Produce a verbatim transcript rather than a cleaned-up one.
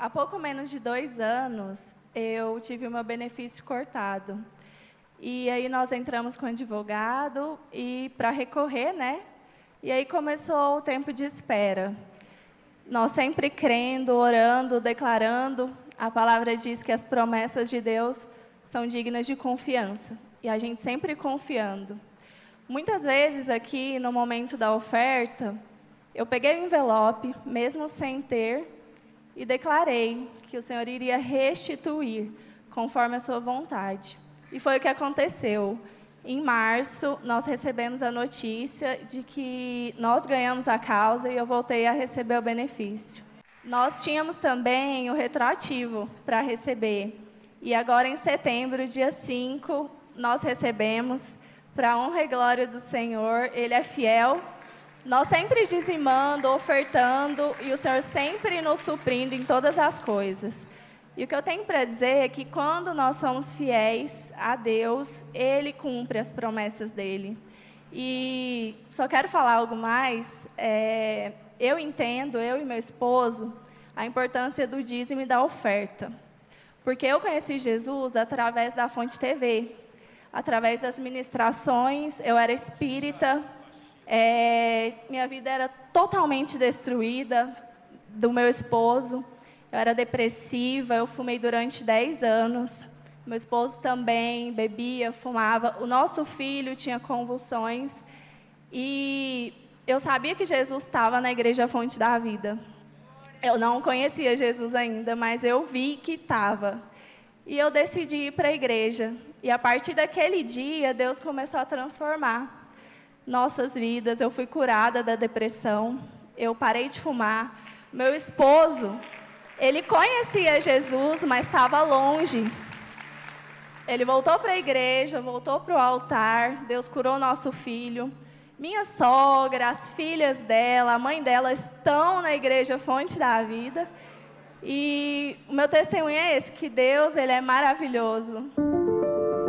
há pouco menos de dois anos, eu tive o meu benefício cortado. E aí nós entramos com o advogado e para recorrer, né? E aí começou o tempo de espera. Nós sempre crendo, orando, declarando, a palavra diz que as promessas de Deus são dignas de confiança. E a gente sempre confiando. Muitas vezes aqui, no momento da oferta, eu peguei o envelope, mesmo sem ter, e declarei que o Senhor iria restituir, conforme a sua vontade. E foi o que aconteceu. Em março, nós recebemos a notícia de que nós ganhamos a causa e eu voltei a receber o benefício. Nós tínhamos também o retroativo para receber. E agora, em setembro, dia cinco, nós recebemos, para a honra e glória do Senhor. Ele é fiel. Nós sempre dizimando, ofertando, e o Senhor sempre nos suprindo em todas as coisas. E o que eu tenho para dizer é que quando nós somos fiéis a Deus, Ele cumpre as promessas dEle. E só quero falar algo mais. É, eu entendo, eu e meu esposo, a importância do dízimo e da oferta. Porque eu conheci Jesus através da Fonte T V, através das ministrações. Eu era espírita. É, minha vida era totalmente destruída do meu esposo. Eu era depressiva, eu fumei durante dez anos. Meu esposo também bebia, fumava. O nosso filho tinha convulsões. E eu sabia que Jesus estava na Igreja Fonte da Vida. Eu não conhecia Jesus ainda, mas eu vi que estava. E eu decidi ir para a igreja. E a partir daquele dia, Deus começou a transformar nossas vidas. Eu fui curada da depressão, eu parei de fumar. Meu esposo, ele conhecia Jesus, mas estava longe. Ele voltou para a igreja, voltou para o altar, Deus curou nosso filho. Minha sogra, as filhas dela, a mãe dela estão na Igreja Fonte da Vida. E o meu testemunho é esse, que Deus, Ele é maravilhoso.